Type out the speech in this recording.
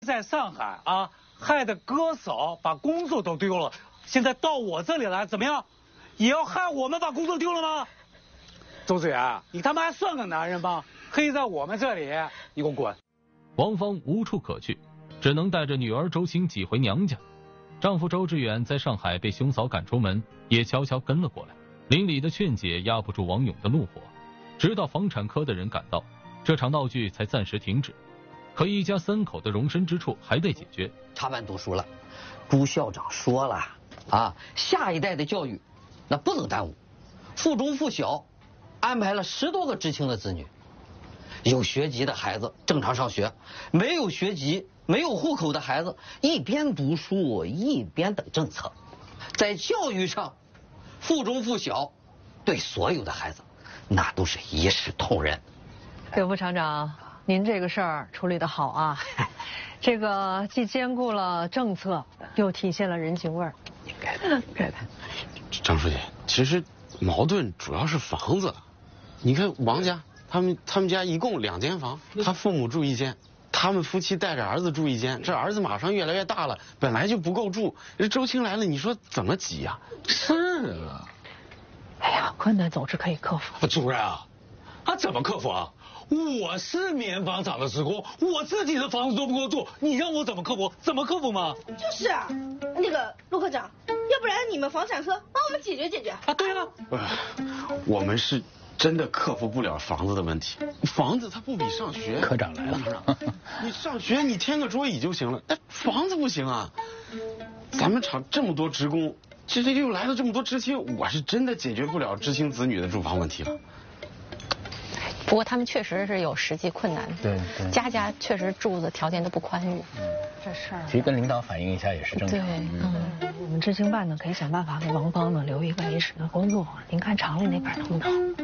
在上海啊，害得哥嫂把工作都丢了，现在到我这里来，怎么样？也要害我们把工作丢了吗？周子元，你他妈还算个男人吗？黑在我们这里，你给我滚！ 王芳无处可去，只能带着女儿周青挤回娘家。丈夫周志远在上海被兄嫂赶出门，也悄悄跟了过来。邻里的劝解压不住王勇的怒火，直到房产科的人赶到，这场闹剧才暂时停止。可一家三口的容身之处还得解决。 插班读书了，朱校长说了啊，下一代的教育那不能耽误。附中附小安排了10多个知青的子女，有学籍的孩子正常上学，没有学籍、没有户口的孩子一边读书一边等政策。在教育上，附中附小对所有的孩子那都是一视同仁。 刘副厂长，您这个事儿处理得好啊，这个既兼顾了政策，又体现了人情味儿。 应该的。张书记，其实矛盾主要是房子。你看王家，他们家一共2间房，他父母住1间，他们夫妻带着儿子住1间，这儿子马上越来越大了，本来就不够住。这周青来了，你说怎么挤呀？ 是啊。 哎呀，困难总是可以克服。 主任啊，怎么克服啊？我是棉纺厂的职工，我自己的房子都不够住，你让我怎么克服？怎么克服嘛？ 就是啊，那个陆科长，要不然你们房产科帮我们解决解决啊？ 对啊， 我们是真的克服不了房子的问题，房子它不比上学。 科长来了， 你上学你添个桌椅就行了，但房子不行啊。咱们厂这么多职工，这又来了这么多知青，我是真的解决不了知青子女的住房问题了。 不过他们确实是有实际困难， 对， 家家确实住的条件都不宽裕。 这事儿其实跟领导反映一下也是正常。 我们知青办呢可以想办法给王芳呢留一个临时的工作，您看厂里那边能不能？